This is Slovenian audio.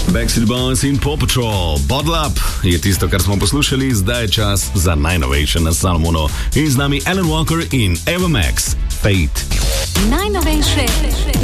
Backstreet Boys in Paw Patrol, Bottle Up je tisto, kar smo poslušali, zdaj je čas za najnovejše na Salomonu. In z nami Alan Walker in Eva Max, Fate. Najnovejše